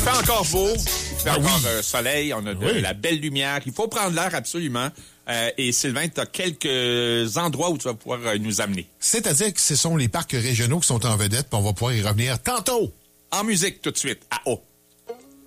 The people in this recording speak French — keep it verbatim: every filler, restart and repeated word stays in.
fait encore beau, il fait Ah encore oui. euh, soleil, on a de Oui. la belle lumière. Il faut prendre l'air absolument. Euh, et Sylvain, tu as quelques endroits où tu vas pouvoir euh, nous amener. C'est-à-dire que ce sont les parcs régionaux qui sont en vedette, puis on va pouvoir y revenir tantôt. En musique tout de suite, à O.